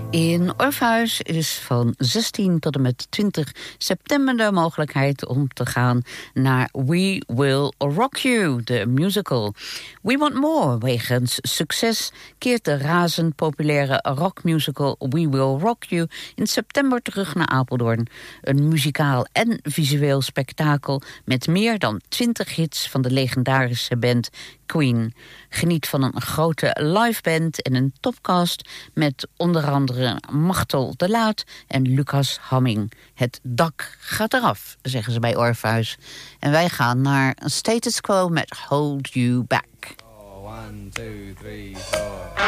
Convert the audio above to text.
In Orpheus is van 16 tot en met 20 september de mogelijkheid om te gaan naar We Will Rock You, de musical. We Want More, wegens succes, keert de razend populaire rockmusical We Will Rock You in september terug naar Apeldoorn. Een muzikaal en visueel spektakel met meer dan 20 hits van de legendarische band Queen. Geniet van een grote liveband en een topcast met onder andere Machtel de Laat en Lucas Hamming. Het dak gaat eraf, zeggen ze bij Orpheus. En wij gaan naar Status Quo met Hold You Back. 1, 2, 3, 4.